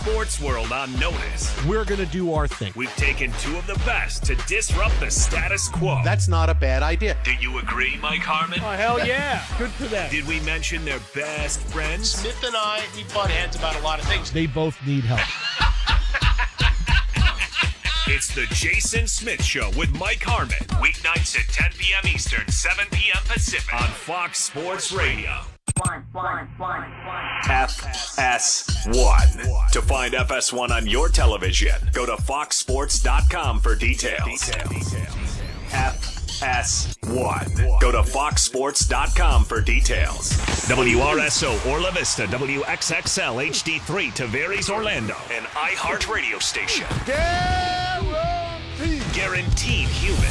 sports world on notice. We're going to do our thing. We've taken two of the best to disrupt the status quo. That's not a bad idea. Do you agree, Mike Harmon? Oh, hell yeah. Good for them. Did we mention their best friends? Smith and I, we butt heads about a lot of things. They both need help. It's the Jason Smith Show with Mike Harmon. Weeknights at 10 p.m. Eastern, 7 p.m. Pacific on Fox Sports Radio. FS1. To find FS1 on your television, go to foxsports.com for details. FS1. Go to foxsports.com for details. WRSO Orla Vista, WXXL HD3 Tavares Orlando, an iHeartRadio station. Guaranteed human.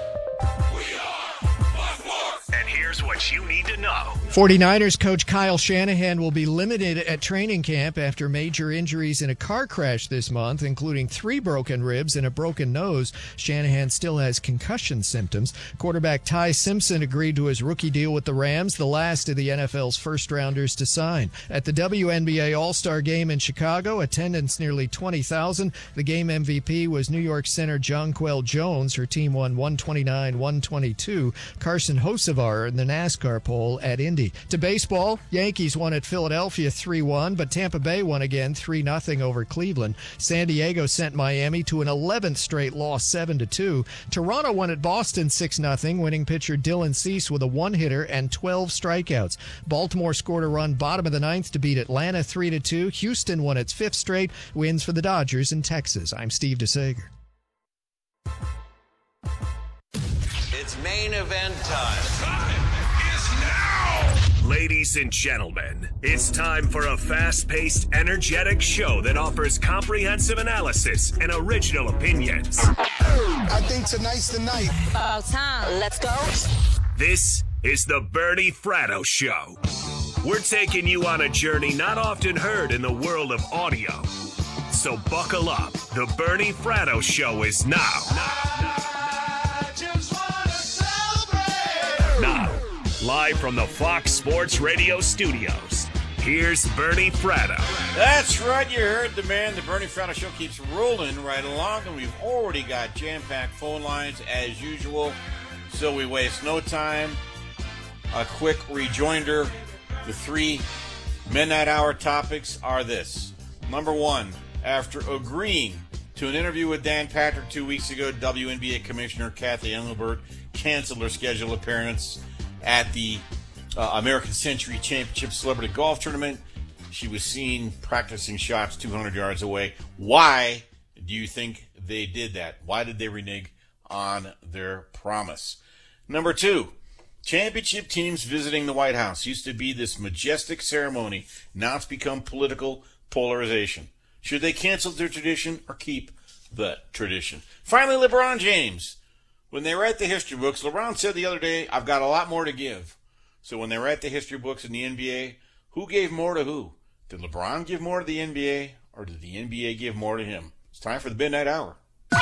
And here's what you need to know. 49ers coach Kyle Shanahan will be limited at training camp after major injuries in a car crash this month, including 3 broken ribs and a broken nose. Shanahan still has concussion symptoms. Quarterback Ty Simpson agreed to his rookie deal with the Rams, the last of the NFL's first-rounders to sign. At the WNBA All-Star Game in Chicago, attendance nearly 20,000. The game MVP was New York center Jonquel Jones. Her team won 129-122. Carson Hocevar in the NASCAR pole at Indy. To baseball, Yankees won at Philadelphia 3-1, but Tampa Bay won again 3-0 over Cleveland. San Diego sent Miami to an 11th straight loss 7-2. Toronto won at Boston 6-0, winning pitcher Dylan Cease with a one-hitter and 12 strikeouts. Baltimore scored a run bottom of the ninth to beat Atlanta 3-2. Houston won its 5th straight, wins for the Dodgers in Texas. I'm Steve DeSager. It's main event time. Ladies and gentlemen, it's time for a fast-paced, energetic show that offers comprehensive analysis and original opinions. I think tonight's the night. About time. Let's go. This is the Bernie Fratto Show. We're taking you on a journey not often heard in the world of audio. So buckle up. The Bernie Fratto Show is now. Now, live from the Fox Sports Radio studios, here's Bernie Fratto. That's right, you heard the man. The Bernie Fratto Show keeps rolling right along, and we've already got jam-packed phone lines as usual, so we waste no time. A quick rejoinder. The 3 midnight hour topics are this. Number 1, after agreeing to an interview with Dan Patrick 2 weeks ago, WNBA Commissioner Kathy Engelbert canceled her scheduled appearance at the American Century Championship Celebrity Golf Tournament. She was seen practicing shots 200 yards away. Why do you think they did that? Why did they renege on their promise? Number 2, championship teams visiting the White House. Used to be this majestic ceremony. Now it's become political polarization. Should they cancel their tradition or keep the tradition? Finally, LeBron James. When they write the history books, LeBron said the other day, I've got a lot more to give. So when they write the history books in the NBA, who gave more to who? Did LeBron give more to the NBA, or did the NBA give more to him? It's time for the Midnight Hour.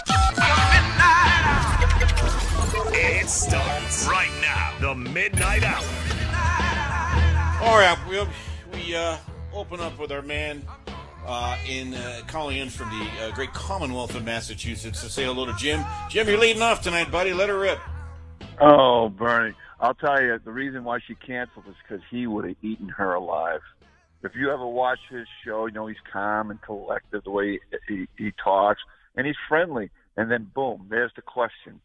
It starts right now. The Midnight Hour. All right, we open up with our man calling in from the great Commonwealth of Massachusetts to say hello to Jim. Jim, you're leading off tonight, buddy. Let her rip. Oh, Bernie, I'll tell you, the reason why she canceled is because he would have eaten her alive. If you ever watch his show, you know he's calm and collected the way he talks, and he's friendly. And then, boom, there's the question.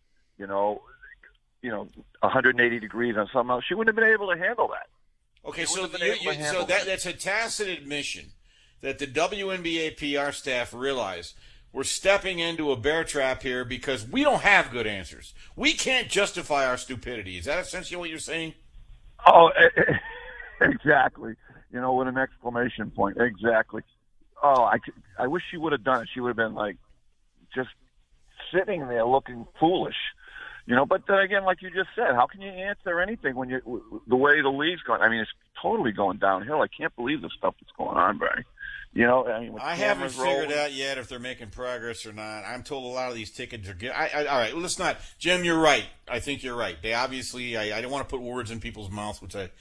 180 degrees on something else. She wouldn't have been able to handle that. Okay, so that's a tacit admission that the WNBA PR staff realized we're stepping into a bear trap here because we don't have good answers. We can't justify our stupidity. Is that essentially what you're saying? Oh, exactly. With an exclamation point. Exactly. Oh, I wish she would have done it. She would have been like just sitting there looking foolish. But then again, like you just said, how can you answer anything when the way the league's going? I mean, it's totally going downhill. I can't believe the stuff that's going on, Bernie. I haven't figured out yet if they're making progress or not. I'm told a lot of these tickets are good. All right, let's not. Jim, you're right. I think you're right. They obviously, I don't want to put words in people's mouths, which I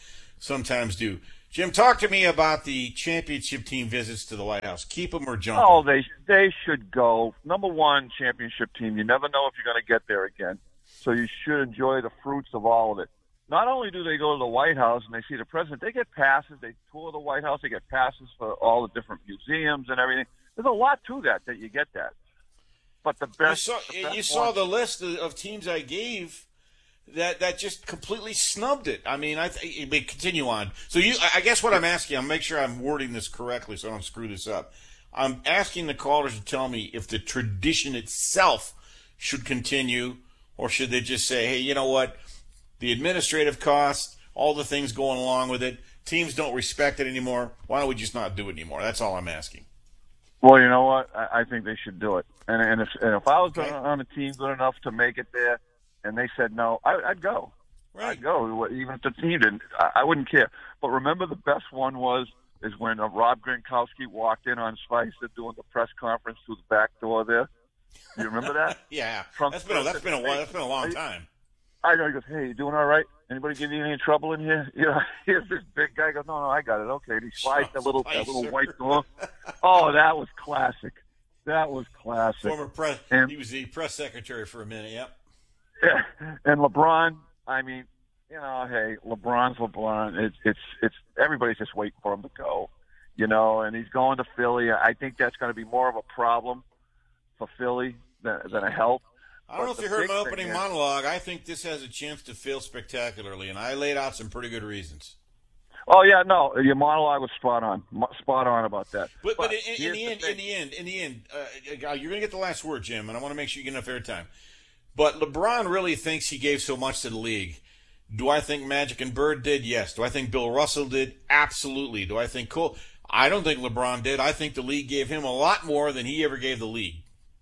sometimes do. Jim, talk to me about the championship team visits to the White House. Keep them or jump them? Oh, they should go. Number one, championship team. You never know if you're going to get there again. So you should enjoy the fruits of all of it. Not only do they go to the White House and they see the president, they get passes. They tour the White House. They get passes for all the different museums and everything. There's a lot to that you get that. But the best you saw the list of teams I gave that just completely snubbed it. I mean, continue on. So I guess what I'm asking, I'll make sure I'm wording this correctly so I don't screw this up. I'm asking the callers to tell me if the tradition itself should continue, or should they just say, hey, you know what? The administrative costs, all the things going along with it, teams don't respect it anymore. Why don't we just not do it anymore? That's all I'm asking. Well, you know what? I think they should do it. And if I was on a team good enough to make it there, and they said no, I'd go. Right. I'd go, even if the team didn't. I wouldn't care. But remember, the best one is when Rob Gronkowski walked in on Spicer doing the press conference through the back door there. Do you remember that? Yeah, that's been a long time. I know. He goes, "Hey, you doing all right? Anybody give you any trouble in here?" You know, here's this big guy goes, "No, I got it. Okay." And he slides that little white door. Oh, that was classic. That was classic. Former press. He was the press secretary for a minute. Yep. Yeah, and LeBron. I mean, you know, hey, LeBron's LeBron. It's everybody's just waiting for him to go. You know, and he's going to Philly. I think that's going to be more of a problem for Philly than a help. I don't know if you heard my opening monologue. I think this has a chance to fail spectacularly, and I laid out some pretty good reasons. Oh yeah, no, your monologue was spot on about that. But in the end, you're going to get the last word, Jim, and I want to make sure you get enough airtime. But LeBron really thinks he gave so much to the league. Do I think Magic and Bird did? Yes. Do I think Bill Russell did? Absolutely. Do I think Cole? I don't think LeBron did. I think the league gave him a lot more than he ever gave the league.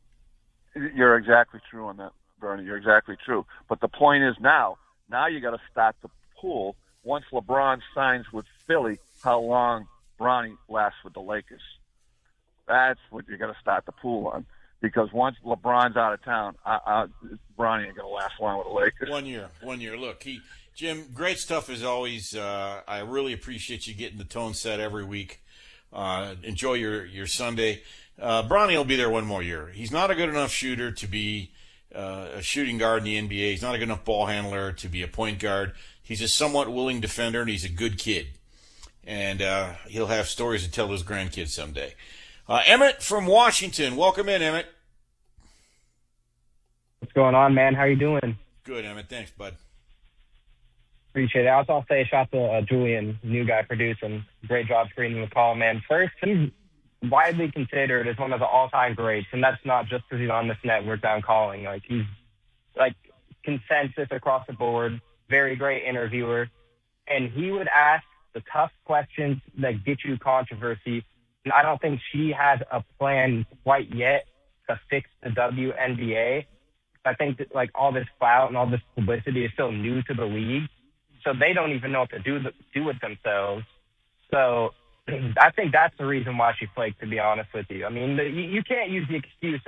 You're exactly true on that, Bernie. You're exactly true. But the point is now you got to start the pool. Once LeBron signs with Philly, how long Bronny lasts with the Lakers. That's what you got to start the pool on. Because once LeBron's out of town, Bronny ain't going to last long with the Lakers. 1 year. Look, Jim, great stuff as always. I really appreciate you getting the tone set every week. Enjoy your Sunday. Bronny will be there one more year. He's not a good enough shooter to be a shooting guard in the NBA. He's not a good enough ball handler to be a point guard. He's a somewhat willing defender, and he's a good kid. And he'll have stories to tell his grandkids someday. Emmett from Washington. Welcome in, Emmett. What's going on, man? How you doing? Good, Emmett. Thanks, bud. Appreciate it. I'll say shout to Julian, new guy producing. Great job screening the call, man. First, he's widely considered as one of the all-time greats, and that's not just because he's on this network that I'm calling. Like, he's like consensus across the board, very great interviewer, and he would ask the tough questions that get you controversy. And I don't think she has a plan quite yet to fix the WNBA. I think that like all this clout and all this publicity is still new to the league, so they don't even know what to do with themselves. So I think that's the reason why she flaked, to be honest with you. I mean, you can't use the excuse,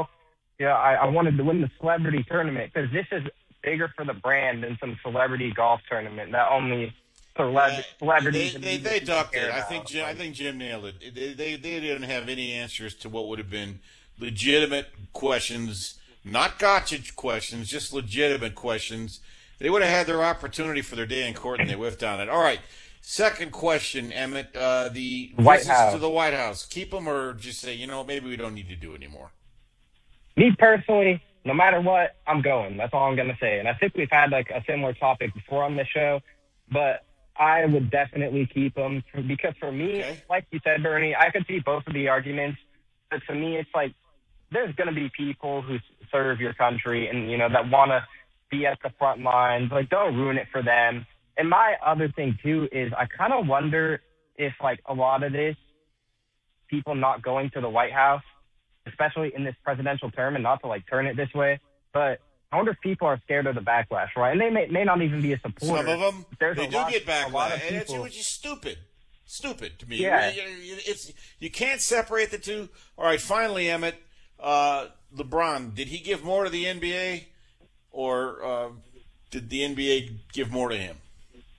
I wanted to win the celebrity tournament, because this is bigger for the brand than some celebrity golf tournament that only celebrities. They ducked it. I think Jim nailed it. They didn't have any answers to what would have been legitimate questions, not gotcha questions, just legitimate questions. They would have had their opportunity for their day in court, and they whiffed on it. All right. Second question, Emmett. The visits to the White House. Keep them, or just say, maybe we don't need to do it anymore? Me personally, no matter what, I'm going. That's all I'm going to say. And I think we've had like a similar topic before on this show, but I would definitely keep them because for me, like you said, Bernie, I could see both of the arguments. But to me, it's like there's going to be people who serve your country and, that want to be at the front lines. Like, don't ruin it for them. And my other thing, too, is I kind of wonder if, like, a lot of this, people not going to the White House, especially in this presidential term, and not to, like, turn it this way, but I wonder if people are scared of the backlash, right? And they may not even be a supporter. Some of them, they do get backlash, and it's just stupid. Stupid to me. Yeah. You can't separate the two. All right, finally, Emmett, LeBron, did he give more to the NBA, or did the NBA give more to him?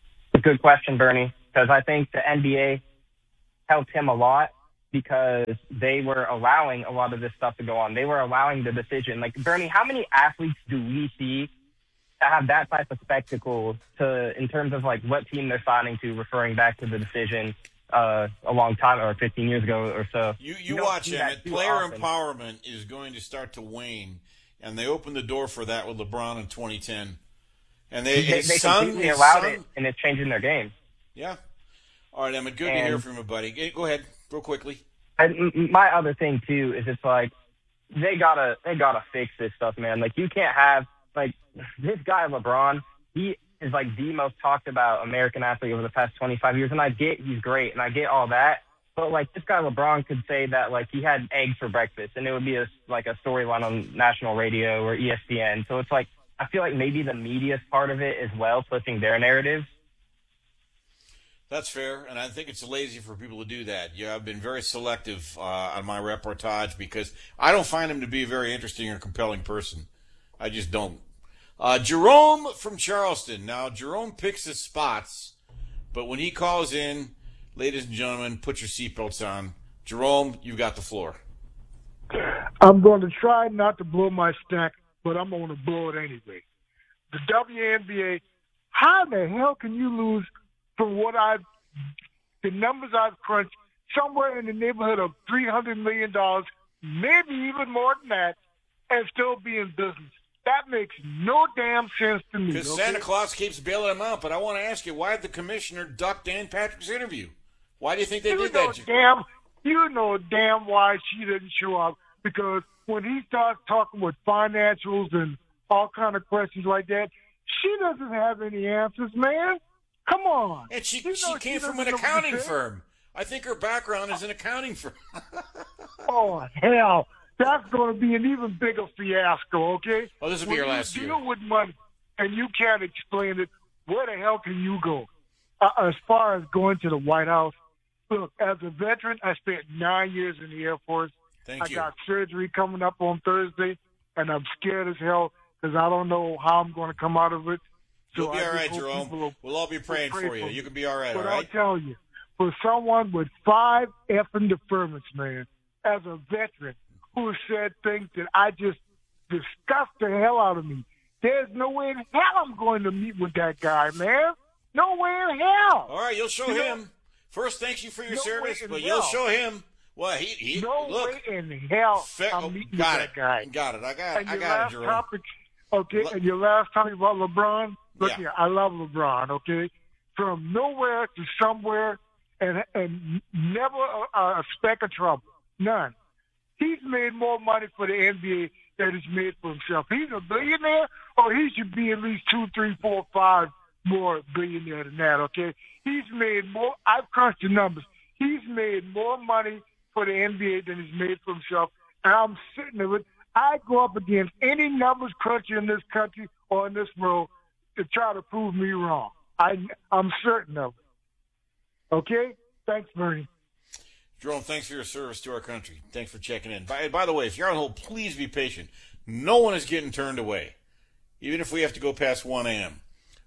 good question, Bernie, because I think the NBA helped him a lot because they were allowing a lot of this stuff to go on. They were allowing the decision. Like, Bernie, how many athletes do we see that have that type of spectacle in terms of, like, what team they're signing to, referring back to the decision a long time, or 15 years ago or so? You watch, Emmett. Player empowerment is going to start to wane, and they opened the door for that with LeBron in 2010. And they completely allowed it, and it's changing their game. Yeah. All right, Emmett, good to hear from you, buddy. Go ahead, real quickly. And my other thing, too, is it's like they gotta fix this stuff, man. Like, you can't have, like, this guy, LeBron, he is, like, the most talked about American athlete over the past 25 years. And I get he's great, and I get all that. But, like, this guy, LeBron, could say that, like, he had eggs for breakfast, and it would be a storyline on national radio or ESPN. So it's like, I feel like maybe the media's part of it as well, pushing their narrative. That's fair, and I think it's lazy for people to do that. Yeah, I've been very selective on my reportage because I don't find him to be a very interesting or compelling person. I just don't. Jerome from Charleston. Now, Jerome picks his spots, but when he calls in, ladies and gentlemen, put your seatbelts on. Jerome, you've got the floor. I'm going to try not to blow my stack, but I'm going to blow it anyway. The WNBA, how the hell can you lose from the numbers I've crunched, somewhere in the neighborhood of $300 million, maybe even more than that, and still be in business? That makes no damn sense to me. Because Santa Claus keeps bailing them out. But I want to ask you, why did the commissioner duck Dan Patrick's interview? Why do you think they did that? You know damn why she didn't show up. Because when he starts talking with financials and all kind of questions like that, she doesn't have any answers, man. Come on. And she came from an accounting firm. I think her background is an accounting firm. Oh, hell. That's going to be an even bigger fiasco, okay? Oh, this will be your last year. When you deal with money and you can't explain it, where the hell can you go? As far as going to the White House, look, as a veteran, I spent 9 years in the Air Force. I got surgery coming up on Thursday, and I'm scared as hell because I don't know how I'm going to come out of it. You'll be all right, Jerome. We'll all be praying for you. You can be all right, all right? But I'll tell you, for someone with 5 effing deferments, man, as a veteran who said things that I just disgust the hell out of me, there's no way in hell I'm going to meet with that guy, man. No way in hell. All right, you'll show him. First, thank you for your service, but you'll show him. Well, he look. Way in hell I'm meeting with that guy. Got it. I got it, Jerome. Topic, okay, and your last topic about LeBron. Look here, I love LeBron, okay? From nowhere to somewhere and never a speck of trouble. None. He's made more money for the NBA than he's made for himself. He's a billionaire, or he should be at least 2, 3, 4, 5 more billionaire than that, okay? He's made more. I've crunched the numbers. He's made more money for the NBA than he's made for himself, and I'm certain of it. I go up against any numbers cruncher in this country or in this world to try to prove me wrong. I'm certain of it. Okay? Thanks, Bernie. Jerome, thanks for your service to our country. Thanks for checking in. By the way, if you're on hold, please be patient. No one is getting turned away, even if we have to go past 1 a.m.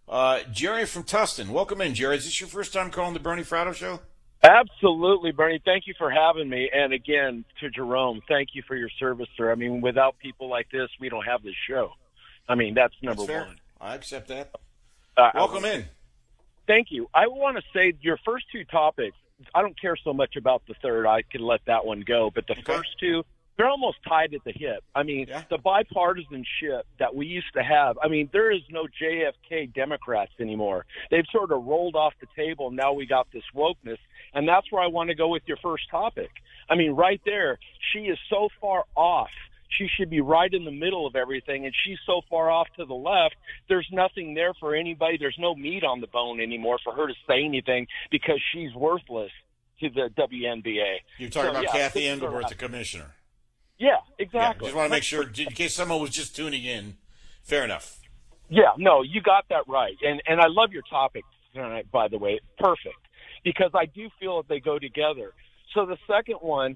Jerry from Tustin, welcome in, Jerry. Is this your first time calling the Bernie Fratto Show? Absolutely, Bernie. Thank you for having me. And again, to Jerome, thank you for your service, sir. I mean, without people like this, we don't have this show. I mean, that's number one. I accept that. Welcome in. Thank you. I want to say your first two topics, I don't care so much about the third. I can let that one go. But the first two, they're almost tied at the hip. I mean, the bipartisanship that we used to have, I mean, there is no JFK Democrats anymore. They've sort of rolled off the table, and now we got this wokeness. And that's where I want to go with your first topic. I mean, right there, she is so far off. She should be right in the middle of everything, and she's so far off to the left, there's nothing there for anybody. There's no meat on the bone anymore for her to say anything because she's worthless to the WNBA. You're talking about Kathy Engelbert, the commissioner. Yeah, exactly. Just want to make sure, in case someone was just tuning in. Fair enough. Yeah, no, you got that right. And I love your topic tonight, by the way. Perfect. Because I do feel that they go together. So the second one,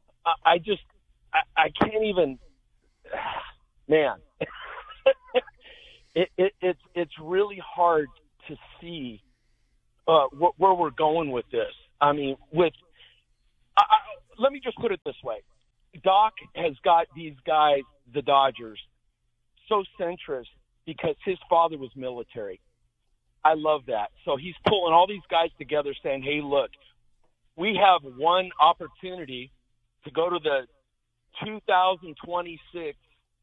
I can't even, man, it's really hard to see where we're going with this. I mean, let me just put it this way. Doc has got these guys, the Dodgers, so centrist because his father was military. I love that. So he's pulling all these guys together saying, hey, look, we have one opportunity to go to the 2026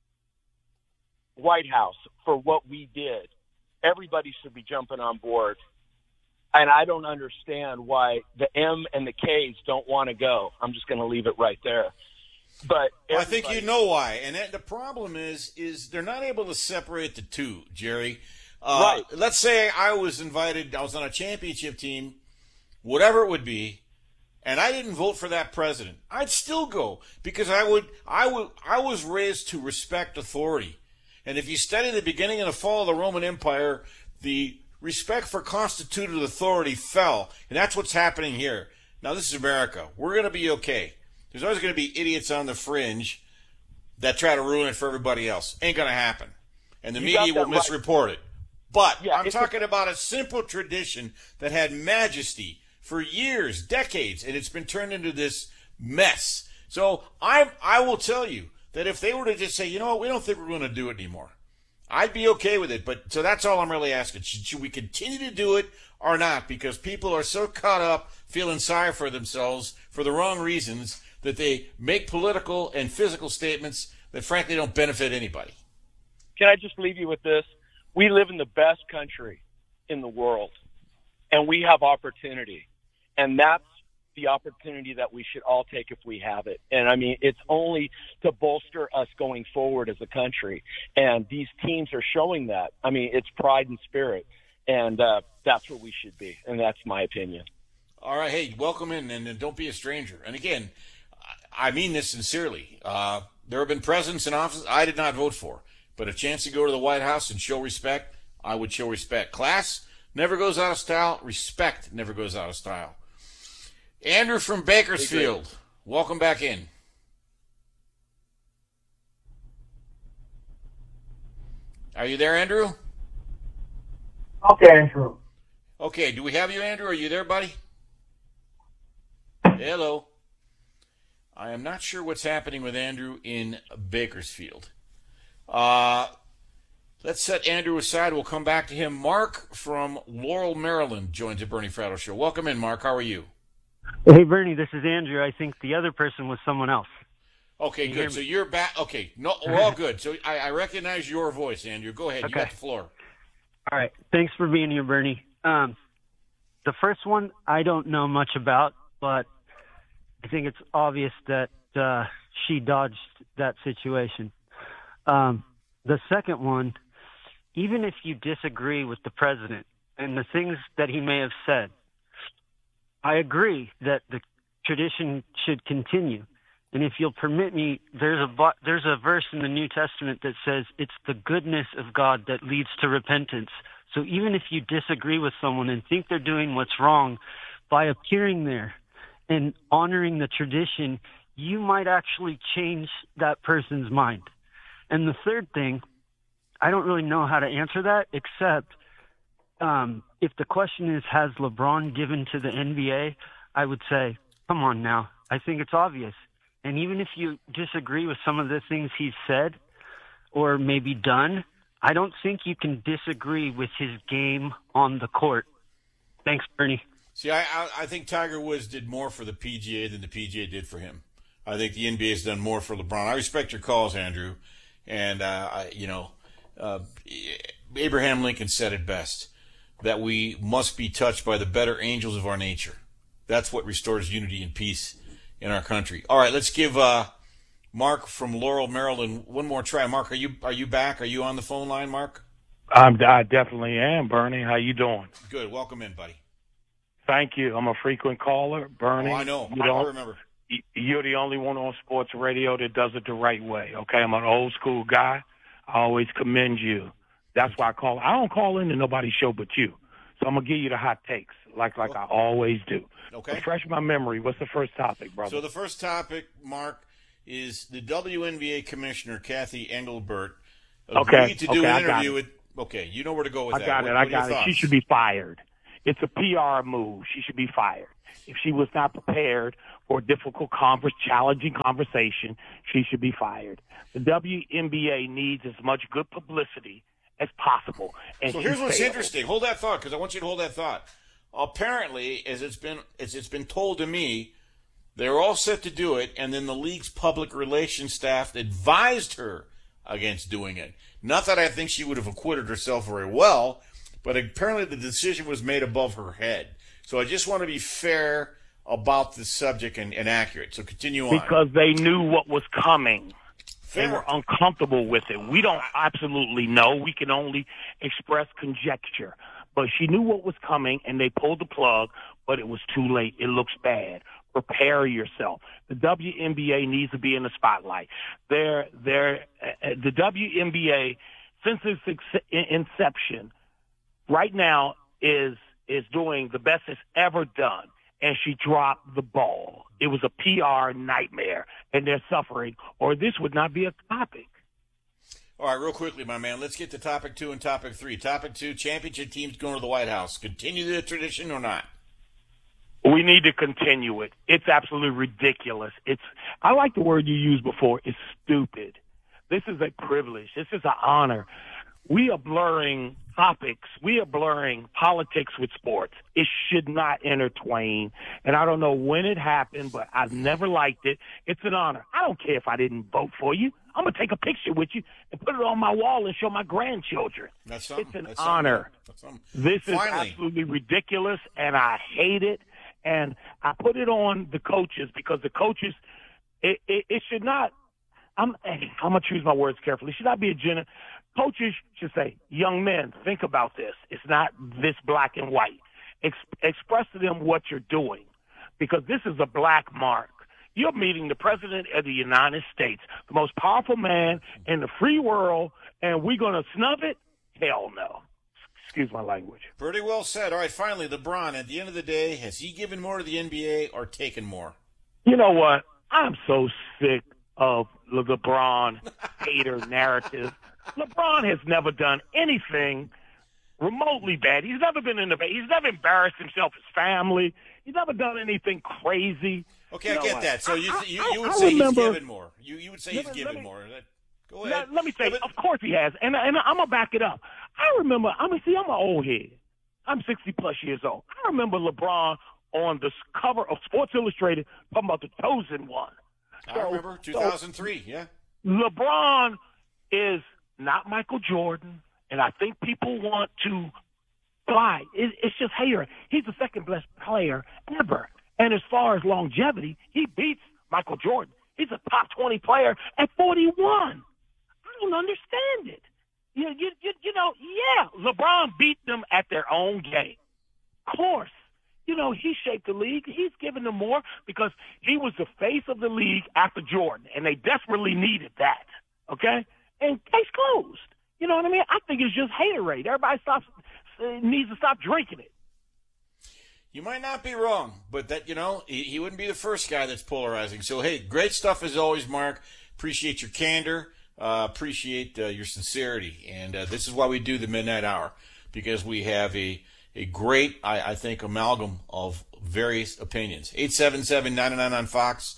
White House for what we did. Everybody should be jumping on board. And I don't understand why the M and the K's don't want to go. I'm just going to leave it right there. But I think you know why. And the problem is they're not able to separate the two, Jerry. Right. Let's say I was invited, I was on a championship team, whatever it would be, and I didn't vote for that president. I'd still go because I was raised to respect authority. And if you study the beginning and the fall of the Roman Empire, the respect for constituted authority fell. And that's what's happening here. Now, this is America. We're going to be okay. There's always going to be idiots on the fringe that try to ruin it for everybody else. Ain't going to happen. And the media will misreport it. But I'm talking about a simple tradition that had majesty for years, decades, and it's been turned into this mess. So I will tell you that if they were to just say, you know what, we don't think we're going to do it anymore, I'd be okay with it. But so that's all I'm really asking. Should we continue to do it or not? Because people are so caught up feeling sorry for themselves for the wrong reasons that they make political and physical statements that frankly don't benefit anybody. Can I just leave you with this? We live in the best country in the world, and we have opportunity. And that's the opportunity that we should all take if we have it. And, I mean, it's only to bolster us going forward as a country. And these teams are showing that. I mean, it's pride and spirit. And that's where we should be. And that's my opinion. All right. Hey, welcome in, and don't be a stranger. And, again, I mean this sincerely. There have been presidents in office I did not vote for. But a chance to go to the White House and show respect, I would show respect. Class never goes out of style. Respect never goes out of style. Andrew from Bakersfield, welcome back in. Are you there, Andrew? Okay, Andrew. Okay, do we have you, Andrew? Are you there, buddy? Hello. I am not sure what's happening with Andrew in Bakersfield. Let's set Andrew aside. We'll come back to him. Mark from Laurel, Maryland joins the Bernie Fratto Show. Welcome in, Mark. How are you? Hey, Bernie, this is Andrew. I think the other person was someone else. Okay, good. So you're back. Okay, no, we're all good. So I recognize your voice, Andrew. Go ahead. Okay. You got the floor. All right. Thanks for being here, Bernie. The first one I don't know much about, but I think it's obvious that she dodged that situation. The second one, even if you disagree with the president and the things that he may have said, I agree that the tradition should continue. And if you'll permit me, there's a verse in the New Testament that says it's the goodness of God that leads to repentance. So even if you disagree with someone and think they're doing what's wrong, by appearing there and honoring the tradition, you might actually change that person's mind. And the third thing, I don't really know how to answer that, except if the question is, has LeBron given to the NBA, I would say, come on now. I think it's obvious. And even if you disagree with some of the things he's said or maybe done, I don't think you can disagree with his game on the court. Thanks, Bernie. See, I think Tiger Woods did more for the PGA than the PGA did for him. I think the NBA has done more for LeBron. I respect your calls, Andrew. And, Abraham Lincoln said it best, that we must be touched by the better angels of our nature. That's what restores unity and peace in our country. All right, let's give Mark from Laurel, Maryland, one more try. Mark, are you back? Are you on the phone line, Mark? I definitely am, Bernie. How you doing? Good. Welcome in, buddy. Thank you. I'm a frequent caller, Bernie. Oh, I know. I remember. You're the only one on sports radio that does it the right way, okay? I'm an old school guy. I always commend you. That's why I call. I don't call into nobody's show but you. So I'm going to give you the hot takes like I always do. Okay. Refresh my memory. What's the first topic, brother? So the first topic, Mark, is the WNBA commissioner, Kathy Engelbert, agreed to do an interview with – okay, you know where to go with that. I got it. She should be fired. It's a PR move. She should be fired. If she was not prepared for a difficult, challenging conversation, she should be fired. The WNBA needs as much good publicity as possible. And so here's what's interesting. Hold that thought, because I want you to hold that thought. Apparently, as it's been told to me, they're all set to do it, and then the league's public relations staff advised her against doing it. Not that I think she would have acquitted herself very well, but apparently the decision was made above her head. So I just want to be fair about the subject and accurate. So continue on. Because they knew what was coming. Fair. They were uncomfortable with it. We don't absolutely know. We can only express conjecture. But she knew what was coming, and they pulled the plug, but it was too late. It looks bad. Prepare yourself. The WNBA needs to be in the spotlight. The WNBA, since its inception, right now is doing the best it's ever done, and she dropped the ball. It was a PR nightmare, and they're suffering, or this would not be a topic. All right, real quickly, my man, let's get to topic 2 and topic 3. Topic 2, championship teams going to the White House. Continue the tradition or not? We need to continue it. It's absolutely ridiculous. I like the word you used before. It's stupid. This is a privilege. This is an honor. We are blurring topics. We are blurring politics with sports. It should not intertwine. And I don't know when it happened, but I've never liked it. It's an honor. I don't care if I didn't vote for you. I'm going to take a picture with you and put it on my wall and show my grandchildren. That's something. It's an That's honor. Something. This Finally. is absolutely ridiculous, and I hate it. And I put it on the coaches because the coaches, it should not, I'm going to choose my words carefully. It should not be a gender. Coaches should say, young men, think about this. It's not this black and white. Express to them what you're doing, because this is a black mark. You're meeting the President of the United States, the most powerful man in the free world, and we're going to snub it? Hell no. Excuse my language. Pretty well said. All right, finally, LeBron, at the end of the day, has he given more to the NBA or taken more? You know what? I'm so sick of the LeBron hater narrative. LeBron has never done anything remotely bad. He's never been in the He's never embarrassed himself, his family. He's never done anything crazy. Okay, you know I get what? that. So you would I say remember, he's given more. You would say he's given more. Go ahead. Let me say, of course he has, and I'm gonna back it up. I remember. I'm an old head. I'm 60+ years old. I remember LeBron on the cover of Sports Illustrated talking about the chosen one. I remember 2003. Yeah. LeBron is not Michael Jordan, and I think people want to fly. It's just hater. He's the second best player ever. And as far as longevity, he beats Michael Jordan. He's a top 20 player at 41. I don't understand it. You know, LeBron beat them at their own game. Of course. You know, he shaped the league. He's given them more because he was the face of the league after Jordan, and they desperately needed that. Okay? And case closed. You know what I mean? I think it's just haterade. Everybody needs to stop drinking it. You might not be wrong, but that, you know, he wouldn't be the first guy that's polarizing. So, hey, great stuff as always, Mark. Appreciate your candor. Appreciate your sincerity. And this is why we do the Midnight Hour, because we have a great, I think, amalgam of various opinions. 877-99 on Fox,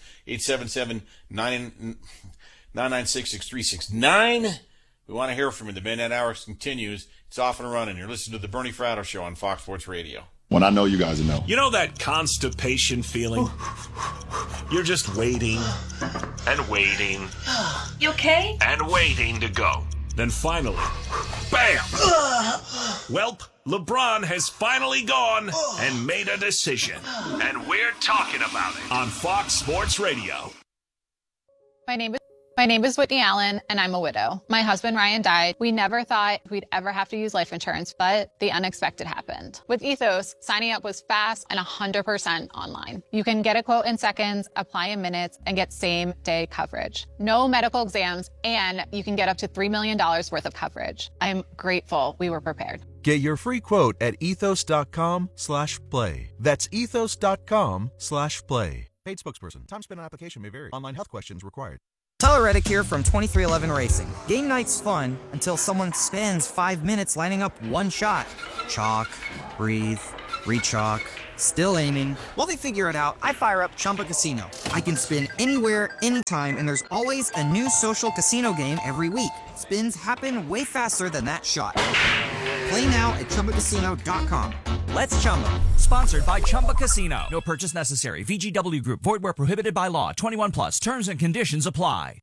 877-996-6369. We want to hear from you. The Midnight Hour continues. It's off and running. You're listening to the Bernie Fratto Show on Fox Sports Radio. When I know you guys know. You know that constipation feeling? You're just waiting and waiting. You okay? And waiting to go. Then finally, bam! Welp, LeBron has finally gone and made a decision. And we're talking about it on Fox Sports Radio. My name is Whitney Allen, and I'm a widow. My husband, Ryan, died. We never thought we'd ever have to use life insurance, but the unexpected happened. With Ethos, signing up was fast and 100% online. You can get a quote in seconds, apply in minutes, and get same-day coverage. No medical exams, and you can get up to $3 million worth of coverage. I'm grateful we were prepared. Get your free quote at ethos.com/play. That's ethos.com/play. Paid spokesperson. Time spent on application may vary. Online health questions required. Tyler Reddick here from 2311 Racing. Game night's fun until someone spends 5 minutes lining up one shot. Chalk, breathe, Rechalk. Still aiming. While they figure it out, I fire up Chumba Casino. I can spin anywhere, anytime, and there's always a new social casino game every week. Spins happen way faster than that shot. Play now at ChumbaCasino.com. Let's Chumba. Sponsored by Chumba Casino. No purchase necessary. VGW Group. Void where prohibited by law. 21 plus. Terms and conditions apply.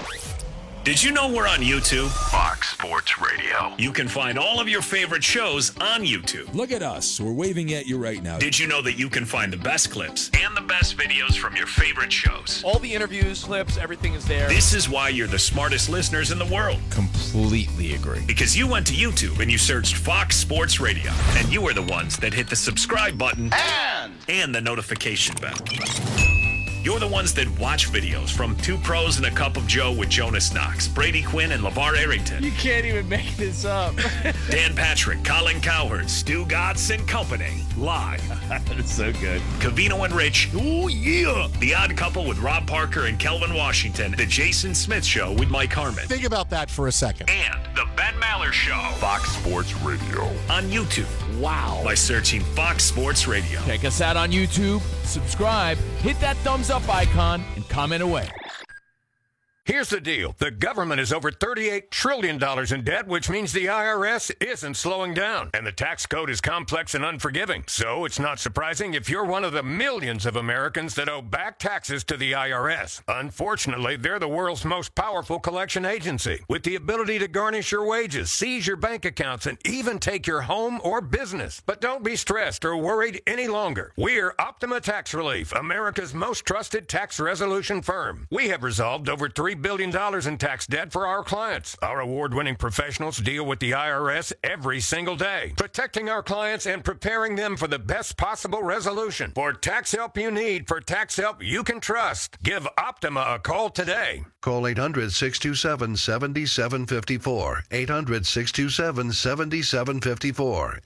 Did you know we're on YouTube? Fox Sports Radio. You can find all of your favorite shows on YouTube. Look at us. We're waving at you right now. Did you know that you can find the best clips and the best videos from your favorite shows? All the interviews, clips, everything is there. This is why you're the smartest listeners in the world. Completely agree. Because you went to YouTube and you searched Fox Sports Radio. And you are the ones that hit the subscribe button and the notification bell. You're the ones that watch videos from Two Pros and a Cup of Joe with Jonas Knox, Brady Quinn, and LeVar Arrington. You can't even make this up. Dan Patrick, Colin Cowherd, Stu Gatz and Company. Live. That's so good. Covino and Rich. Oh, yeah. The Odd Couple with Rob Parker and Kelvin Washington. The Jason Smith Show with Mike Harmon. Think about that for a second. And the Ben Maller Show. Fox Sports Radio. On YouTube. Wow. By searching Fox Sports Radio. Check us out on YouTube. Subscribe. Hit that thumbs up icon and comment away. Here's the deal. The government is over $38 trillion in debt, which means the IRS isn't slowing down. And the tax code is complex and unforgiving. So it's not surprising if you're one of the millions of Americans that owe back taxes to the IRS. Unfortunately, they're the world's most powerful collection agency, with the ability to garnish your wages, seize your bank accounts, and even take your home or business. But don't be stressed or worried any longer. We're Optima Tax Relief, America's most trusted tax resolution firm. We have resolved over $3 billion in tax debt for our clients. Our award-winning professionals deal with the IRS every single day, protecting our clients and preparing them for the best possible resolution. For tax help you need, for tax help you can trust, give Optima a call today. Call 800-627-7754. 800-627-7754.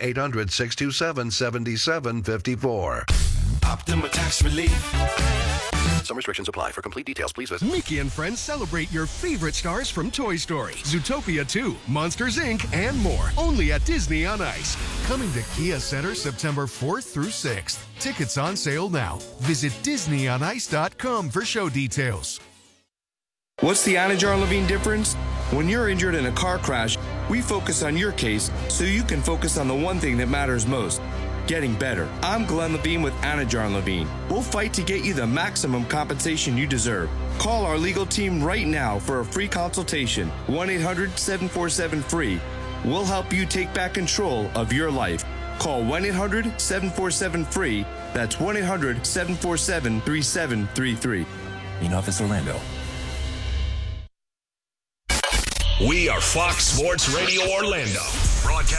800-627-7754. Optima Tax Relief. Some restrictions apply. For complete details, please visit Mickey and Friends celebrate your favorite stars from Toy Story, Zootopia 2, Monsters, Inc., and more. Only at Disney on Ice. Coming to Kia Center September 4th through 6th. Tickets on sale now. Visit DisneyOnIce.com for show details. What's the Anajar Levine difference? When you're injured in a car crash, we focus on your case so you can focus on the one thing that matters most. Getting better. I'm Glenn Levine with Anajar Levine. We'll fight to get you the maximum compensation you deserve. Call our legal team right now for a free consultation. 1-800-747-FREE. We'll help you take back control of your life. Call 1-800-747-FREE. That's 1-800-747-3733. In Office Orlando. We are Fox Sports Radio Orlando. Broadcast